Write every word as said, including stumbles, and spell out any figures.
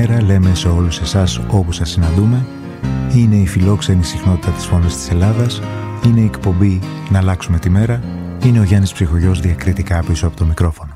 καλημέρα λέμε σε όλους εσάς όπου σας συναντούμε. Είναι η φιλόξενη συχνότητα της Φωνής της Ελλάδας. Είναι η εκπομπή «Να αλλάξουμε τη μέρα». Είναι ο Γιάννης Ψυχογιός διακριτικά πίσω από το μικρόφωνο.